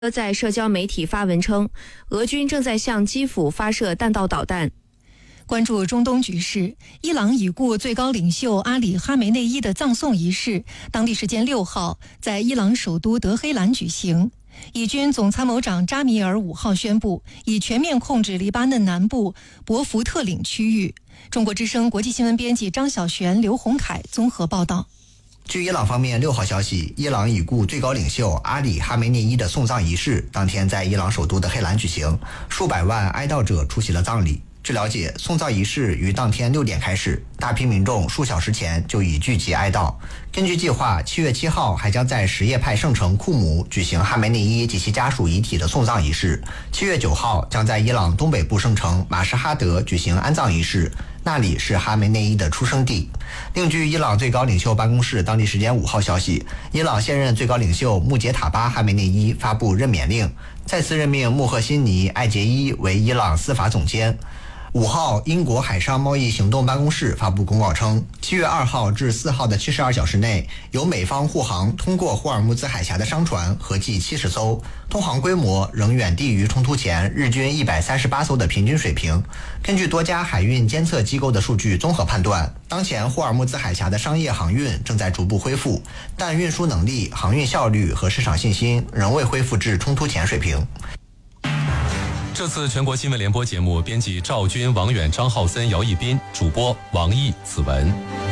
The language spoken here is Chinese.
在社交媒体发文称，俄军正在向基辅发射弹道导弹。 关注中东局势，伊朗已故最高领袖阿里·哈梅内伊的葬送仪式，当地时间6号在伊朗首都德黑兰举行。以军总参谋长扎米尔5号宣布，已全面控制黎巴嫩南部博福特岭区域。中国之声国际新闻编辑张晓璇、刘洪凯综合报道。 据伊朗方面6号消息，伊朗已故最高领袖阿里·哈梅内伊的送葬仪式当天在伊朗首都德黑兰举行，数百万哀悼者出席了葬礼。据了解，送葬仪式于当天6点开始，大批民众数小时前就已聚集哀悼。根据计划，7月7号还将在什叶派圣城库姆举行哈梅内伊及其家属遗体的送葬仪式。7月9号将在伊朗东北部圣城马什哈德举行安葬仪式，那里是哈梅内伊的出生地。另据伊朗最高领袖办公室当地时间5号消息，伊朗现任最高领袖穆杰塔巴·哈梅内伊发布任免令，再次任命穆赫辛尼·艾杰伊为伊朗司法总监。5号，英国海上贸易行动办公室发布公告称，7月2号至4号的72小时内，由美方护航通过霍尔木兹海峡的商船合计70艘，通航规模仍远低于冲突前日均138艘的平均水平。根据多家海运监测机构的数据综合判断，当前霍尔木兹海峡的商业航运正在逐步恢复，但运输能力、航运效率和市场信心仍未恢复至冲突前水平。 这次全国新闻联播节目，编辑赵军、王远、张浩森、姚一斌，主播王毅、子文。